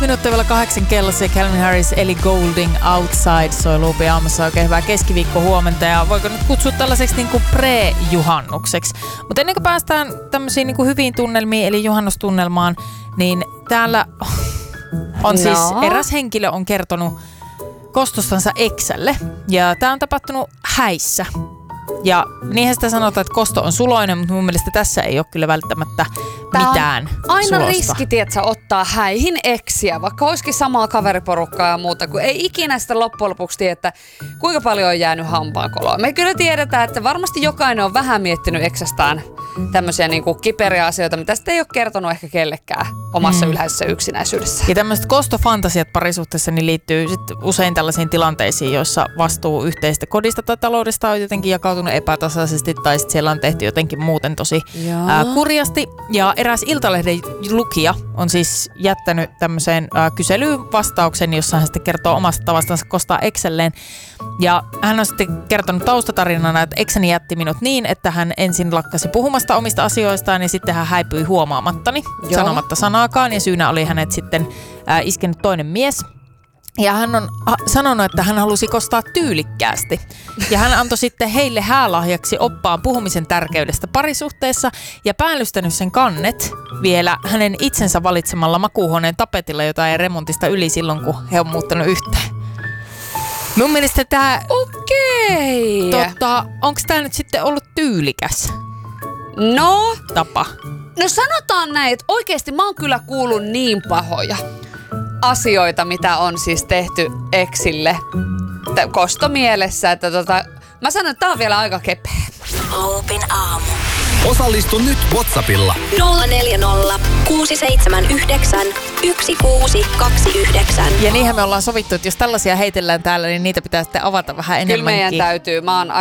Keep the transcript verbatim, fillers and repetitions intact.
Minuuttia vielä kahdeksan kellossa Calvin Harris eli Golding Outside soi Loopin aamussa. Oikein hyvää keskiviikko huomenta ja voiko nyt kutsua tällaiseksi niin kuin pre-juhannukseksi. Mutta ennen kuin päästään tämmöisiin niin kuin hyviin tunnelmiin eli juhannustunnelmaan, niin täällä on no. siis eräs henkilö on kertonut kostostansa eksälle ja tää on tapahtunut häissä. Ja niinhän sitä sanotaan, että kosto on suloinen, mutta mun mielestä tässä ei ole kyllä välttämättä Tää mitään aina sulosta. riski, tietsä, ottaa häihin eksiä, vaikka olisikin samaa kaveriporukkaa ja muuta, kun ei ikinä sitä loppujen lopuksi tiedä, että kuinka paljon on jäänyt hampaankoloa. Me kyllä tiedetään, että varmasti jokainen on vähän miettinyt eksästään tämmöisiä niin kuin kiperiä asioita, mitä sitten ei ole kertonut ehkä kellekään omassa mm. yleisessä yksinäisyydessä. Ja tämmöiset kostofantasiat parisuhteessa niin liittyy sit usein tällaisiin tilanteisiin, joissa vastuu yhteistä kodista tai taloudesta on jotenkin jakautunut epätasaisesti tai sitten siellä on tehty jotenkin muuten tosi ää, kurjasti. Ja eräs Iltalehden lukija on siis jättänyt tämmöiseen ää, kyselyyn vastauksen, jossa hän sitten kertoo omasta tavastansa kostaa ekselleen. Ja hän on sitten kertonut taustatarinana, että ekseni jätti minut niin, että hän ensin lakkasi puhumasta omista asioistaan ja sitten hän häipyi huomaamattani, Joo. sanomatta sanaakaan. Ja syynä oli hänet sitten ää, iskenyt toinen mies. Ja hän on ha- sanonut, että hän halusi kostaa tyylikkäästi. Ja hän antoi sitten heille häälahjaksi oppaan puhumisen tärkeydestä parisuhteessa ja päällystänyt sen kannet vielä hänen itsensä valitsemalla makuuhuoneen tapetilla, jota ei remontista yli silloin, kun he on muuttanut yhteen. Mun mielestä tää... Okei. Tota, onks tää nyt sitten ollut tyylikäs No. tapa? No sanotaan näin, että oikeesti mä oon kyllä kuullut niin pahoja asioita, mitä on siis tehty eksille kostomielessä, että tota, mä sanon, että tää on vielä aika kepeä. Loopin aamu. Osallistu nyt WhatsAppilla. nolla neljä nolla, kuusi seitsemän yhdeksän, yksi kuusi kaksi yhdeksän. Ja niinhän me ollaan sovittu, että jos tällaisia heitellään täällä, niin niitä pitää sitten avata vähän enemmänkin. Kyllä meidän täytyy. Mä oon